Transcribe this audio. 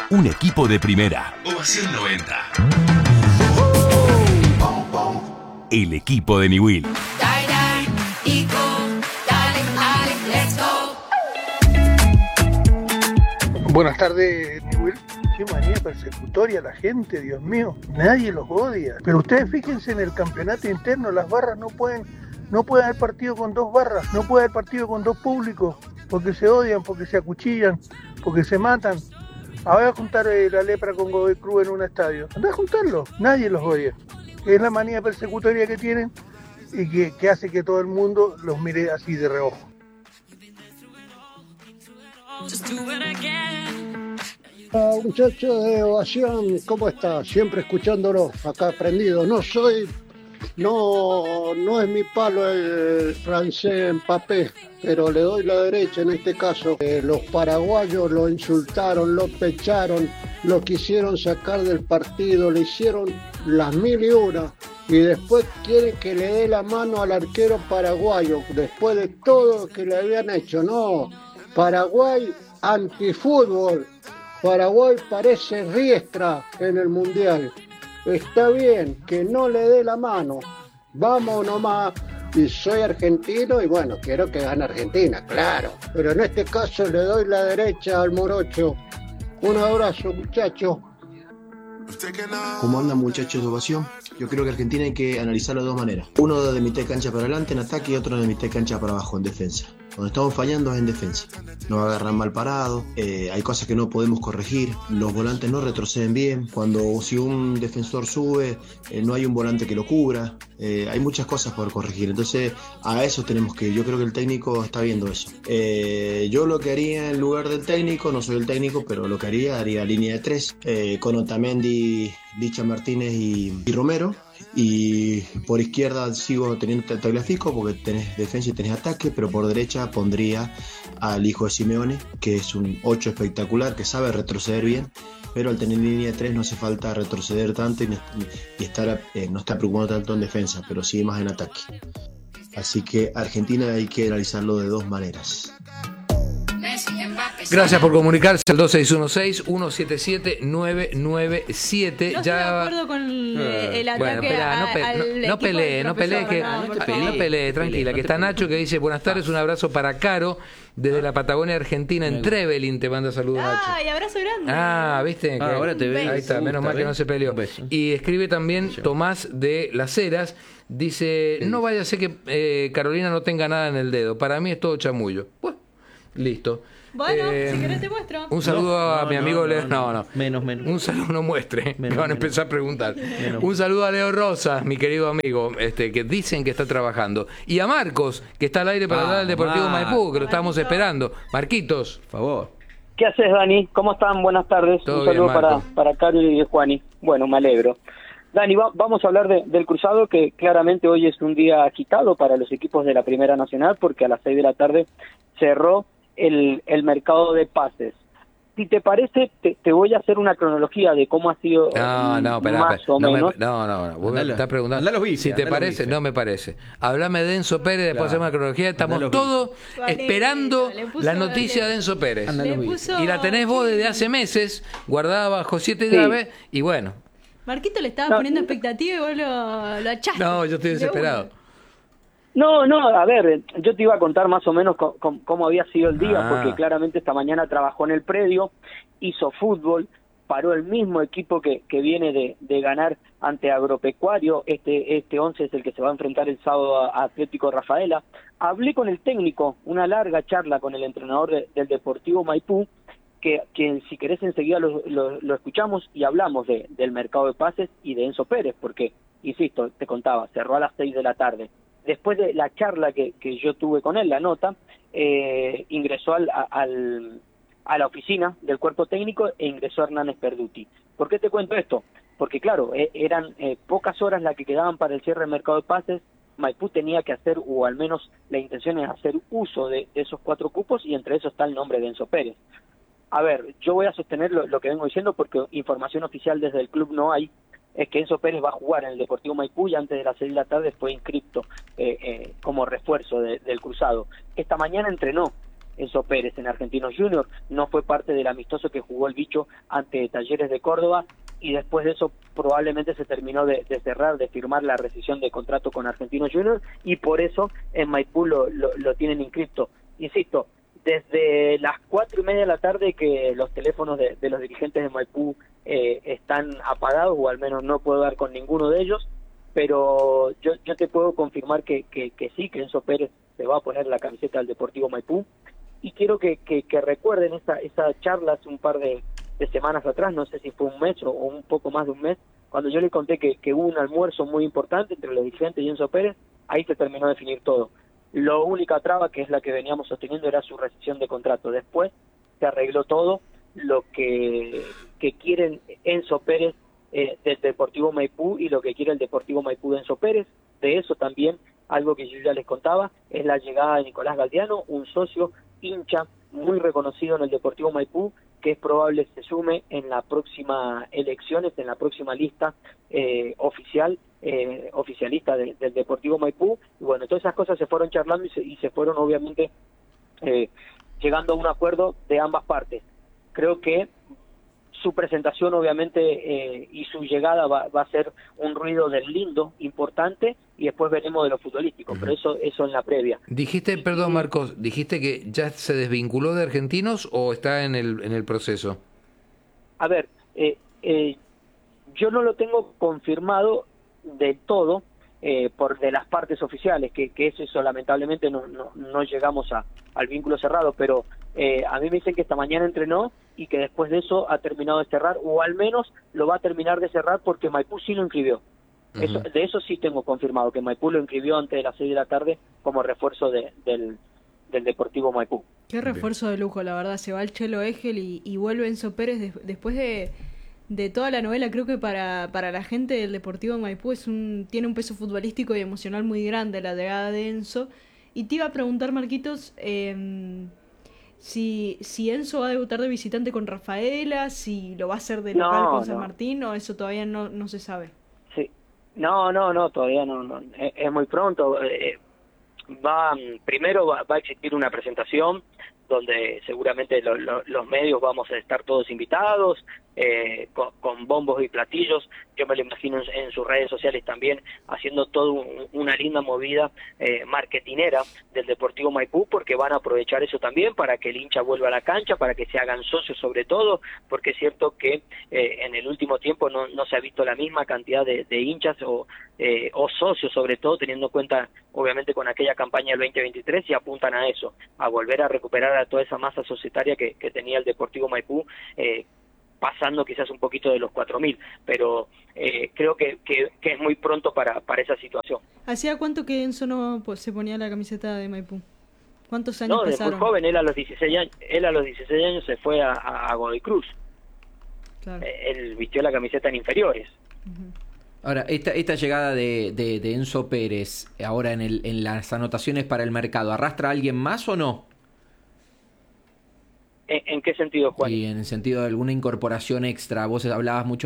Un equipo de primera. Ovación 90. El equipo de Niwil. Buenas tardes, Niwil. Qué manía persecutoria la gente, Dios mío. Nadie los odia. Pero ustedes fíjense en el campeonato interno, las barras no pueden haber partido con 2 barras, no puede haber partido con 2 públicos, porque se odian, porque se acuchillan, porque se matan. Ahora voy a juntar la lepra con Godoy Cruz en un estadio. Anda a juntarlo, nadie los odia. Es la manía persecutoria que tienen y que hace que todo el mundo los mire así de reojo. Muchachos de Ovación, ¿cómo está? Siempre escuchándolo, acá prendido. No es mi palo el francés Mbappé, pero le doy la derecha en este caso. Los paraguayos lo insultaron, lo pecharon, lo quisieron sacar del partido, le hicieron las 1001 y después quieren que le dé la mano al arquero paraguayo, después de todo lo que le habían hecho. No, Paraguay antifútbol. Paraguay parece Riestra en el Mundial. Está bien que no le dé la mano. Vamos nomás. Y soy argentino y bueno, quiero que gane Argentina, claro. Pero en este caso le doy la derecha al morocho. Un abrazo, muchachos. ¿Cómo andan, muchachos de Ovación? Yo creo que Argentina hay que analizarlo de 2 maneras. Uno de mitad de cancha para adelante en ataque y otro de mitad de cancha para abajo en defensa. Donde estamos fallando es en defensa. Nos agarran mal parados, hay cosas que no podemos corregir, los volantes no retroceden bien, si un defensor sube, no hay un volante que lo cubra, hay muchas cosas por corregir, entonces a eso tenemos que ir. Yo creo que el técnico está viendo eso. Yo lo que haría en lugar del técnico, no soy el técnico, pero lo que haría línea de 3, con Otamendi, Licha Martínez y Romero. Y por izquierda sigo teniendo Tagliafico porque tenés defensa y tenés ataque, pero por derecha pondría al hijo de Simeone, que es un 8 espectacular, que sabe retroceder bien, pero al tener línea 3 no hace falta retroceder tanto y no está preocupado tanto en defensa, pero sí más en ataque. Así que Argentina hay que analizarlo de 2 maneras. Gracias por comunicarse al 2616-177-997. No estoy de acuerdo con el ataque. Bueno, espera, no pelee, tranquila. Que está Nacho que dice: buenas tardes, un abrazo para Caro desde la Patagonia Argentina en Trevelin. Te manda saludos, Nacho. Ay, abrazo grande. ¿Viste? Ahora te ves. Ahí está, menos mal que no se peleó. Y escribe también Tomás de Las Heras. Dice: no vaya a ser que Carolina no tenga nada en el dedo. Para mí es todo chamullo. Bueno, listo. Bueno, si querés te muestro. Un saludo a mi amigo Leo. No. Menos. Un saludo, no muestre. Me van a empezar a preguntar. Menos. Un saludo a Leo Rosas, mi querido amigo, que dicen que está trabajando. Y a Marcos, que está al aire para hablar del Deportivo Maipú, que lo estamos esperando. Marquitos, Por favor. ¿Qué haces, Dani? ¿Cómo están? Buenas tardes. Todo un saludo bien, Marco. para Carlos y Juani. Bueno, me alegro. Dani, vamos a hablar del cruzado, que claramente hoy es un día agitado para los equipos de la Primera Nacional, porque a las 6 de la tarde cerró el mercado de pases. Si te parece, te voy a hacer una cronología de cómo ha sido más o menos. Vos me estás preguntando si te parece. No me parece. Hablame de Enzo Pérez, después hacemos una cronología. Estamos todos esperando la noticia de Enzo Pérez. Y la tenés vos desde hace meses, guardada bajo 7 llaves, y bueno. Marquito le estaba poniendo expectativa y vos lo achaste. No, yo estoy desesperado. No, a ver, yo te iba a contar más o menos cómo había sido el día, porque claramente esta mañana trabajó en el predio, hizo fútbol, paró el mismo equipo que viene de ganar ante Agropecuario. Este 11 es el que se va a enfrentar el sábado a Atlético Rafaela. Hablé con el técnico, una larga charla con el entrenador del Deportivo Maipú, que si querés enseguida lo escuchamos y hablamos del mercado de pases y de Enzo Pérez, porque, insisto, te contaba, cerró a las 6 de la tarde. Después de la charla que yo tuve con él, la nota, ingresó a la oficina del cuerpo técnico e ingresó Hernández Perduti. ¿Por qué te cuento esto? Porque claro, eran pocas horas las que quedaban para el cierre del mercado de pases. Maipú tenía que hacer, o al menos la intención es hacer uso de esos 4 cupos, y entre esos está el nombre de Enzo Pérez. A ver, yo voy a sostener lo que vengo diciendo porque información oficial desde el club no hay. Es que Enzo Pérez va a jugar en el Deportivo Maipú y antes de las 6 de la tarde fue inscripto como refuerzo del cruzado. Esta mañana entrenó Enzo Pérez en Argentinos Juniors, no fue parte del amistoso que jugó el bicho ante Talleres de Córdoba, y después de eso probablemente se terminó de cerrar, de firmar la rescisión de contrato con Argentinos Juniors, y por eso en Maipú lo tienen inscripto. Insisto, desde las 4:30 de la tarde que los teléfonos de los dirigentes de Maipú están apagados, o al menos no puedo dar con ninguno de ellos, pero yo te puedo confirmar que sí, que Enzo Pérez se va a poner la camiseta del Deportivo Maipú, y quiero que recuerden esa charla hace un par de semanas atrás, no sé si fue un mes o un poco más de un mes, cuando yo les conté que hubo un almuerzo muy importante entre los dirigentes y Enzo Pérez. Ahí se terminó de definir todo. La única traba, que es la que veníamos sosteniendo, era su rescisión de contrato. Después se arregló todo. Lo que quieren Enzo Pérez del Deportivo Maipú y lo que quiere el Deportivo Maipú de Enzo Pérez. De eso también, algo que yo ya les contaba, es la llegada de Nicolás Galdiano, un socio hincha muy reconocido en el Deportivo Maipú, que es probable se sume en la próxima elecciones, en la próxima lista oficialista del Deportivo Maipú. Y bueno, todas esas cosas se fueron charlando y se fueron obviamente llegando a un acuerdo de ambas partes. Creo que su presentación obviamente y su llegada va a ser un ruido del lindo importante, y después veremos de lo futbolístico, pero eso en la previa. Dijiste, perdón Marcos, dijiste que ya se desvinculó de Argentinos o está en el proceso. A ver, yo no lo tengo confirmado del todo por de las partes oficiales, que eso lamentablemente no llegamos al vínculo cerrado, pero a mí me dicen que esta mañana entrenó y que después de eso ha terminado de cerrar, o al menos lo va a terminar de cerrar, porque Maipú sí lo inscribió. De eso sí tengo confirmado, que Maipú lo inscribió antes de las 6 de la tarde como refuerzo del Deportivo Maipú. Qué refuerzo de lujo, la verdad. Se va el Chelo Egel y vuelve Enzo Pérez después de toda la novela. Creo que para la gente del Deportivo Maipú tiene un peso futbolístico y emocional muy grande la llegada de Enzo. Y te iba a preguntar, Marquitos, si Enzo va a debutar de visitante con Rafaela, si lo va a hacer de local con San Martín, o eso todavía no se sabe. Sí. No, todavía no. Es muy pronto. Primero va a existir una presentación donde seguramente los medios vamos a estar todos invitados, con bombos y platillos. Yo me lo imagino en sus redes sociales también haciendo toda una linda movida marketinera del Deportivo Maipú, porque van a aprovechar eso también para que el hincha vuelva a la cancha, para que se hagan socios sobre todo, porque es cierto que en el último tiempo no se ha visto la misma cantidad de hinchas o socios, sobre todo teniendo en cuenta obviamente con aquella campaña del 2023, y apuntan a eso, a volver a recuperar a toda esa masa societaria que tenía el Deportivo Maipú, pasando quizás un poquito de los 4.000, pero creo que es muy pronto para esa situación. ¿Hacía cuánto que Enzo no se ponía la camiseta de Maipú? ¿Cuántos años pasaron? Desde muy joven, él a los 16 años se fue a Godoy Cruz. Claro. Él vistió la camiseta en inferiores. Uh-huh. Ahora, esta llegada de Enzo Pérez, ahora en las anotaciones para el mercado, ¿arrastra a alguien más o no? ¿En qué sentido, Juan? Y en el sentido de alguna incorporación extra. Vos hablabas mucho